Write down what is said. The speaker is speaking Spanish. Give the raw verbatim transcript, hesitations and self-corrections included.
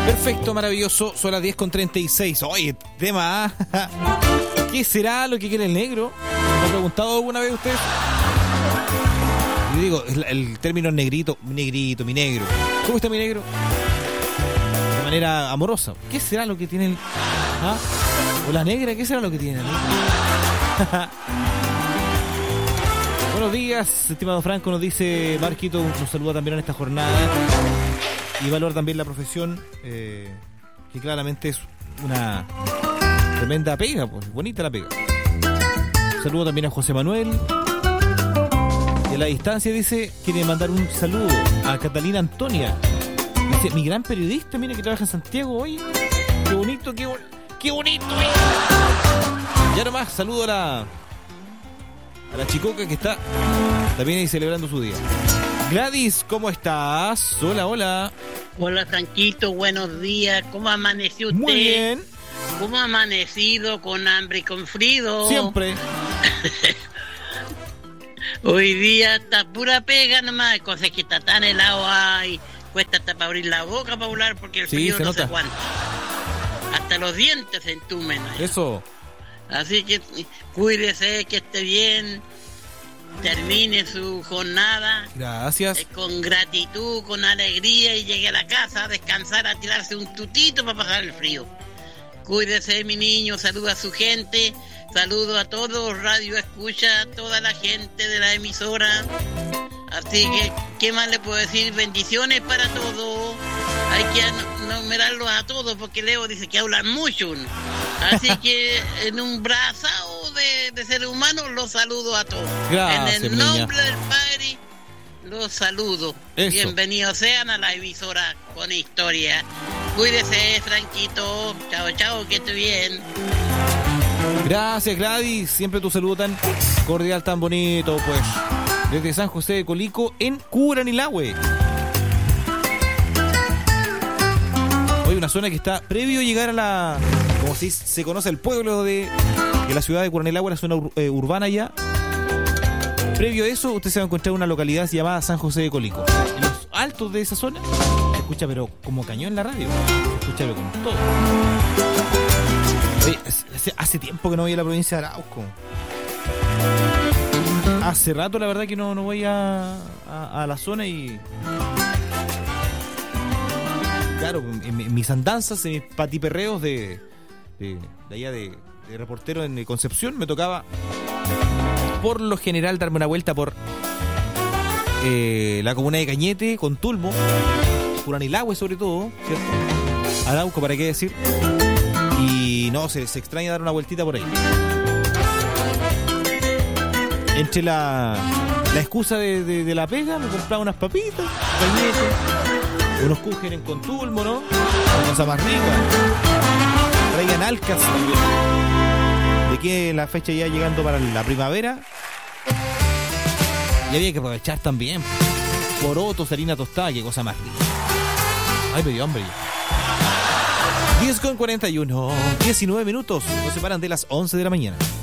Perfecto, maravilloso. Son las diez con treinta y seis. Oye, tema. ¿Qué será lo que quiere el negro? ¿Me ha preguntado alguna vez usted? Yo digo, el, el término negrito, negrito, mi negro. ¿Cómo está mi negro? De manera amorosa. ¿Qué será lo que tiene el... ¿Ah? ¿O la negra? ¿Qué será lo que tiene? Buenos días, estimado Franco, nos dice Marquito, nos saluda también en esta jornada y valora también la profesión, eh, que claramente es una tremenda pega, pues bonita la pega. Saludo también a José Manuel y a la distancia dice, quiere mandar un saludo a Catalina Antonia, dice, mi gran periodista, mira que trabaja en Santiago hoy, qué bonito, qué, qué bonito. Ya nomás, saludo a la A la chicoca que está también ahí celebrando su día. Gladys, ¿cómo estás? Hola, hola. Hola, Franquito, buenos días. ¿Cómo amaneció usted? Muy bien. ¿Cómo ha amanecido? ¿Con hambre y con frío? Siempre. Hoy día está pura pega nomás. Cosas que está tan helado ahí. Cuesta hasta para abrir la boca para hablar porque el sí, frío se no nota. se aguanta. Hasta los dientes se entumen. Eso. Así que cuídese, que esté bien, termine su jornada. Gracias. Eh, con gratitud, con alegría y llegue a la casa a descansar, a tirarse un tutito para pasar el frío. Cuídese, mi niño, saluda a su gente, saludo a todos, radio escucha, a toda la gente de la emisora. Así que, ¿qué más le puedo decir? Bendiciones para todos. Hay que enumerarlos a todos porque Leo dice que hablan mucho. Así que en un brazado de, de ser humano los saludo a todos. Gracias, en el niña. nombre del Padre los saludo. Eso. Bienvenidos sean a la emisora con historia. Cuídese, Franquito. Chao, chao, que esté bien. Gracias, Gladys. Siempre tu saludo tan cordial, tan bonito, pues. Desde San José de Colico en Curanilahue. Hoy una zona que está previo a llegar a la... Como si se conoce el pueblo de, de la ciudad de Curanilahue, la zona ur, eh, urbana ya. Previo a eso, usted se va a encontrar una localidad llamada San José de Colico. En los altos de esa zona se escucha pero como cañón en la radio. Se escucha pero con todo. Oye, hace, hace tiempo que no voy a la provincia de Arauco. Hace rato la verdad que no, no voy a, a, a la zona y... Claro, en, en mis andanzas, en mis patiperreos de, de, de allá de, de reportero en Concepción, me tocaba por lo general darme una vuelta por eh, la comuna de Cañete, con Tulmo, Curanilahue sobre todo, ¿cierto? Arauco, ¿para qué decir? Y no, se, se extraña dar una vueltita por ahí. Entre la, la excusa de, de, de la pega, me compraba unas papitas, Cañete, unos cúgenes con Tulmo, ¿no? Una cosa más rica. Traigan alcas también. De que la fecha ya llegando para la primavera. Y había que aprovechar también. Porotos, harina tostada, qué cosa más rica. Ay, me dio hambre. diez con cuarenta y uno, diecinueve minutos. Nos separan de las once de la mañana.